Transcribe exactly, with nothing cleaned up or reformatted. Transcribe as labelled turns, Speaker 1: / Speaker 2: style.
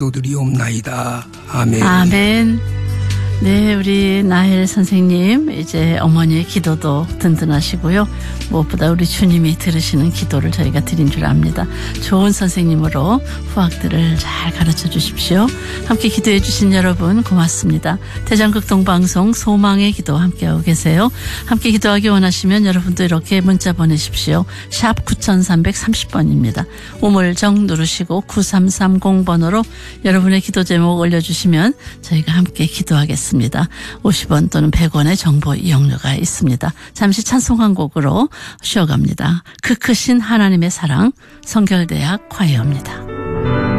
Speaker 1: 기도드리옵나이다. 아멘.
Speaker 2: 아멘. 네, 우리 나엘 선생님, 이제 어머니의 기도도 든든하시고요. 무엇보다 우리 주님이 들으시는 기도를 저희가 드린 줄 압니다. 좋은 선생님으로 후학들을 잘 가르쳐 주십시오. 함께 기도해 주신 여러분 고맙습니다. 대전극동방송 소망의 기도 함께하고 계세요. 함께 기도하기 원하시면 여러분도 이렇게 문자 보내십시오. 샵 구삼삼삼 번입니다. 우물정 누르시고 구삼삼공 번으로 여러분의 기도 제목 올려주시면 저희가 함께 기도하겠습니다. 오십 원 또는 백 원의 정보 이용료가 있습니다. 잠시 찬송 한 곡으로 쉬어갑니다. 그 크신 하나님의 사랑, 성결대학 콰이어입니다.